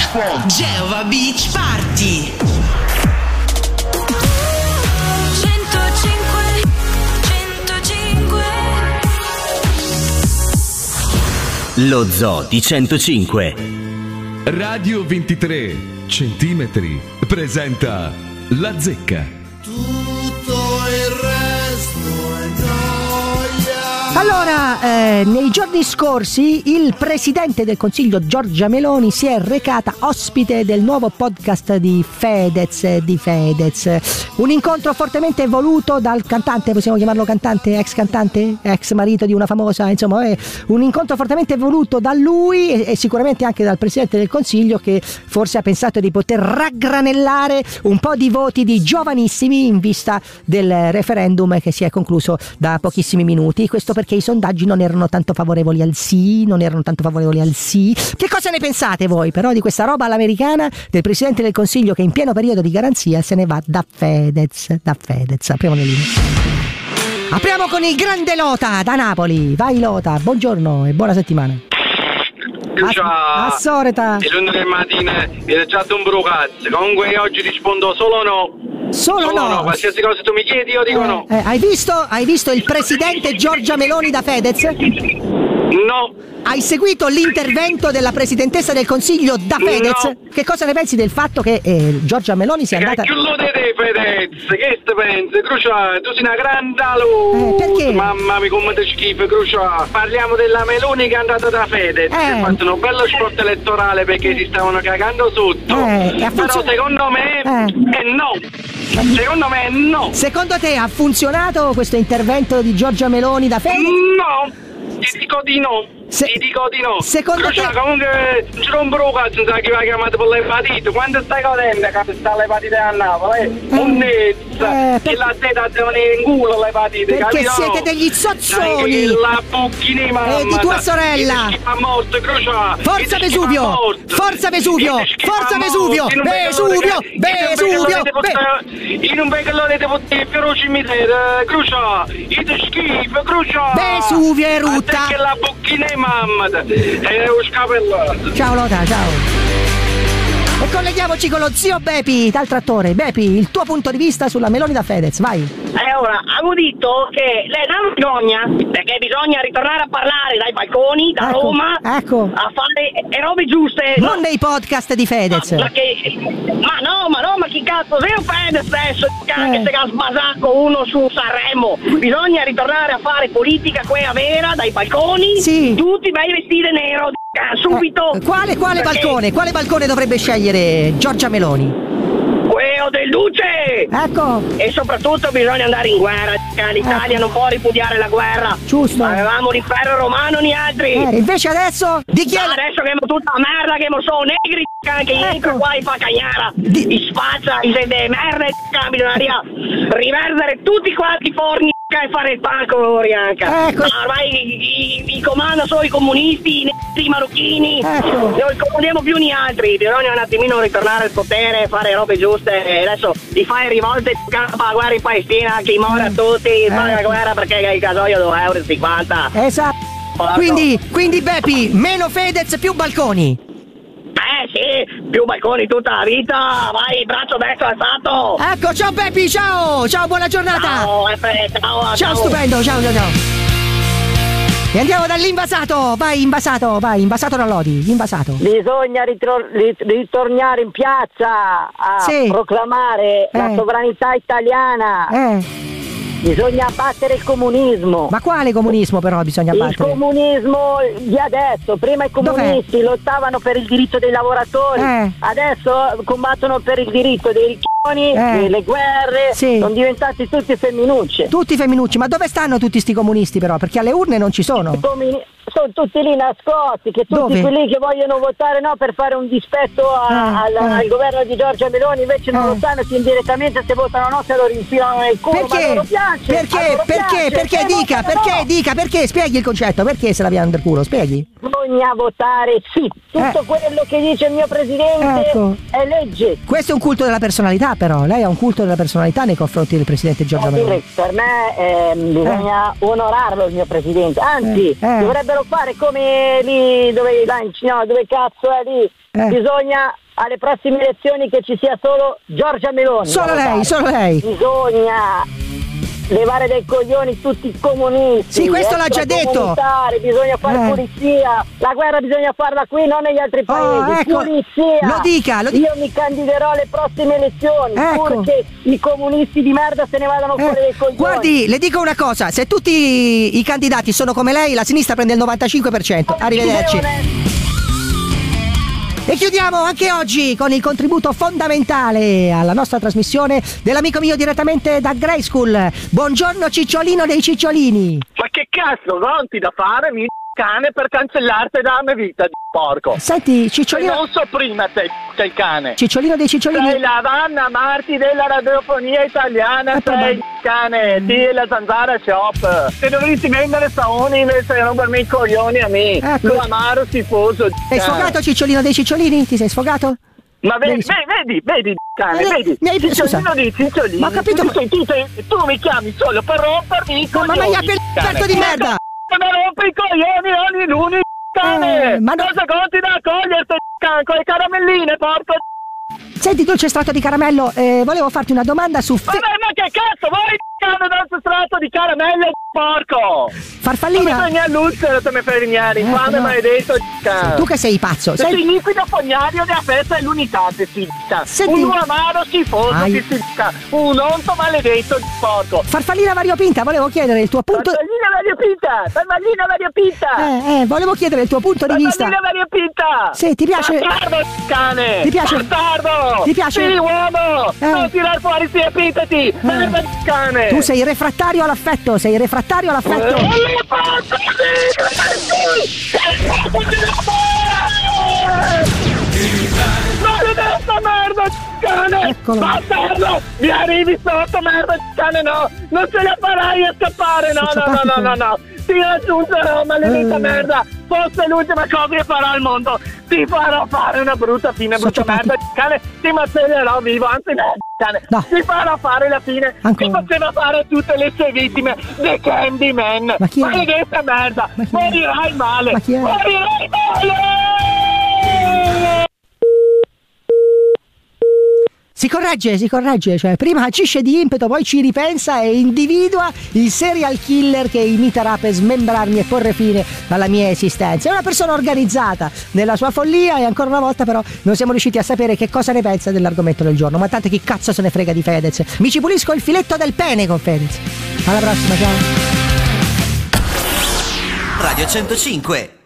Geova Beach Party. 105. Lo Zoo di 105. Radio 23 centimetri presenta La Zecca. Tutto il resto è noia. Allora, nei giorni scorsi il Presidente del Consiglio Giorgia Meloni si è recata ospite del nuovo podcast di Fedez. Un incontro fortemente voluto dal cantante, possiamo chiamarlo cantante, ex marito di una famosa, insomma, è un incontro fortemente voluto da lui e sicuramente anche dal Presidente del Consiglio, che forse ha pensato di poter raggranellare un po' di voti di giovanissimi in vista del referendum che si è concluso da pochissimi minuti. Questo perché i sondaggi non erano tanto favorevoli al sì. Che cosa ne pensate voi però di questa roba all'americana del Presidente del Consiglio che in pieno periodo di garanzia se ne va da Fedez? Apriamo le linee. Apriamo con il grande Lota da Napoli. Vai Lota, buongiorno e buona settimana. A Soreta. Sono le mattine è già un cazzo. Comunque oggi rispondo solo no. Solo no. Qualsiasi cosa tu mi chiedi io dico no. Hai visto il Presidente Giorgia Meloni da Fedez? No. Hai seguito l'intervento della Presidentessa del Consiglio da Fedez? No. Che cosa ne pensi del fatto che Giorgia Meloni sia andata... Che lo dite Fedez? Che te pensi? Crucia, tu sei una grande alunna. Perché? Mamma mia come ti schifo, Crucia. Parliamo della Meloni che è andata da Fedez. Ha fatto un bello sport elettorale perché si stavano cagando sotto. Però secondo me no. Secondo me no. Secondo te ha funzionato questo intervento di Giorgia Meloni da Fedez? No. Ti dico di no. Secondo Crucia, te... comunque ci rompo un cazzo, sai chi va chiamato per l'epatite. Quando stai godendo che sta l'epatite a Napoli? Monnezza. E la seta devono in culo l'epatite, perché capito? siete degli zozzoni. La bocchini mamma. E di tua sorella. Morto, Crucia. Forza Vesuvio. Forza Vesuvio. Forza Vesuvio. Vesuvio. Io non vedo l'ora di poter fiore cimitero, Crucia. Io ti schifo, Crucia. Vesuvio è rutta. Che la bocchina mamma. È un scapellato. Ciao Lota, ciao. E colleghiamoci con lo zio Bepi dal trattore. Bepi, il tuo punto di vista sulla Meloni da Fedez, vai. Allora, avevo detto che lei non bisogna, perché bisogna ritornare a parlare dai balconi, da Roma, a fare le robe giuste. Non nei podcast di Fedez. Ma chi cazzo sei un Fedez adesso? Che se ha sbasacco uno su Sanremo. Bisogna ritornare a fare politica quella vera, dai balconi, tutti bei vestiti nero, subito. Quale balcone? Quale balcone dovrebbe scegliere Giorgia Meloni? Quello del Luce! Ecco! E soprattutto bisogna andare in guerra, l'Italia non può ripudiare la guerra. Giusto! Avevamo l'impero romano né altri! Invece adesso? Di chi è? Adesso che tutta la merda che sono negri, che entra qua e fa cagnara, li spazza, i sede merda, bisogneria riversare tutti quanti i forni e fare il panco ormai i comando sono i comunisti, i marocchini, non comuniamo più ni altri, bisogna un attimino ritornare al potere, fare robe giuste, e adesso li fai rivolte campa la guerra in Palestina, che muore tutti, fare la guerra perché il gasolio 2,50 €. Esatto. Quindi Bepi, meno Fedez, più balconi. Sì, più balconi tutta la vita, vai, braccio destro alzato. Ecco, ciao Bepi, ciao, buona giornata. Ciao, stupendo, ciao. E andiamo dall'invasato, vai invasato da Lodi, invasato. Bisogna ritornare in piazza a proclamare la sovranità italiana. Bisogna abbattere il comunismo. Ma quale comunismo però bisogna abbattere? Il comunismo di adesso. Prima i comunisti lottavano per il diritto dei lavoratori, adesso combattono per il diritto dei ricchioni, delle guerre, sono diventati tutti femminucci. Tutti femminucci, ma dove stanno tutti sti comunisti però? Perché alle urne non ci sono. Sono tutti lì nascosti, che tutti quelli che vogliono votare no per fare un dispetto al governo di Giorgia Meloni invece non lo sanno, indirettamente se votano no se lo rinfilano nel culo. Perché spieghi il concetto, perché se la piano del culo, spieghi. Bisogna votare sì, tutto quello che dice il mio presidente è legge. Questo è un culto della personalità, però lei ha un culto della personalità nei confronti del presidente Giorgia Meloni. Per me bisogna onorarlo il mio presidente, anzi dovrebbero devono fare come lì dove cazzo è lì. Bisogna alle prossime elezioni che ci sia solo Giorgia Meloni. Solo lei. Bisogna levare dai coglioni tutti i comunisti. Sì, questo l'ha già detto. Bisogna fare pulizia. La guerra bisogna farla qui, non negli altri paesi. Ecco. Pulizia. Lo dica. Io mi candiderò alle prossime elezioni, purché i comunisti di merda se ne vadano fuori dai coglioni. Guardi, le dico una cosa: se tutti i candidati sono come lei, la sinistra prende il 95%. Arrivederci. E chiudiamo anche oggi con il contributo fondamentale alla nostra trasmissione dell'amico mio direttamente da Grey School. Buongiorno Cicciolino dei Cicciolini. Ma che cazzo vanti da fare, mi cane, per cancellarti dalla mia vita, di porco? Senti, Cicciolino... E non sopprimete, il cane. Cicciolino dei Cicciolini. Sei la Vanna Marti della radiofonia italiana, sei il cane, ti la Zanzara Shop. Se dovresti vendere saoni invece di rompermi i coglioni a me. Lo amaro schifoso. Sei sfogato, Cicciolino dei Cicciolini? Ti sei sfogato? Ma vedi, cane, vedi. Cicciolino di Cicciolini. Ma ho capito. Tu mi chiami solo per rompermi i coglioni. Ma mi hai aperto di merda. Ma rompi i coglioni ogni lunedì, cane! Ma no. Cosa conti da accoglierti, cane, con le caramelline, porco? Senti, dolce strato di caramello, volevo farti una domanda su... Ma che cazzo vuoi, cane, dal strato di caramello, porco? Farfallina? Come fai all'ulcero, te mi fai rignare, infame no. maledetto, cane. Tu che sei pazzo? Sei liquido fognario della festa e l'unità, ti sicca. Senti... Un amaro schifoso, ti sicca. Un onto maledetto, porco. Farfallina variopinta, volevo chiedere il tuo punto... Farfallina variopinta! Volevo chiedere il tuo punto di vista. Farfallina variopinta! Sì, ti piace... Bastardo, cane! Ti piace... Bastardo! Ti piace... Sì, uomo! Non tirar fuori sti epiteti! Merda, cane! Tu sei refrattario all'affetto, Maledetta merda, cane! Eccolo. Bastardo! Mi arrivi sotto, merda, cane, no! Non ce la farai a scappare, no! Ti raggiungerò, maledetta merda! Fosse l'ultima cosa che farò al mondo! Ti farò fare una brutta fine, brutta merda, cane! Ti macellerò vivo, anzi no, cane! No. Ti farò fare la fine! Ti faceva fare tutte le sue vittime! The Candyman! Ma chi è? Maledetta merda! Morirai male! Ma chi è? Morirai male! Si corregge, cioè prima agisce di impeto, poi ci ripensa e individua il serial killer che imiterà per smembrarmi e porre fine alla mia esistenza. È una persona organizzata nella sua follia e ancora una volta però non siamo riusciti a sapere che cosa ne pensa dell'argomento del giorno. Ma tanto chi cazzo se ne frega di Fedez? Mi ci pulisco il filetto del pene con Fedez. Alla prossima, ciao. Radio 105.